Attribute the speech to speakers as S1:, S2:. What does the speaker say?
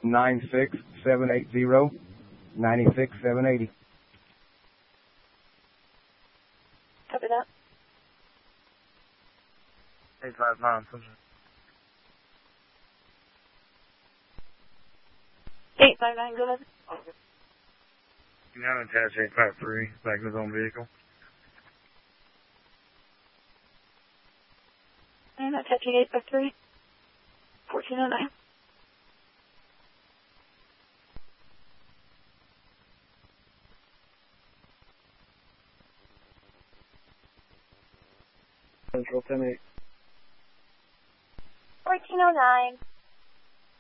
S1: 96780, 96780.
S2: Copy that.
S3: 859, something.
S2: 859, go ahead.
S3: You have an attached 853, back in his own vehicle.
S2: And attaching 853, 1409.
S3: Central 10-8.
S2: 1409.